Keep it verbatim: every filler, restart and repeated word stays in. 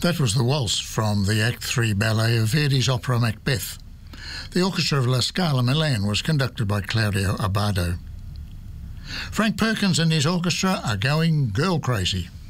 That was the waltz from the Act Three ballet of Verdi's opera Macbeth. The orchestra of La Scala Milan was conducted by Claudio Abbado. Frank Perkins and his orchestra are going girl crazy.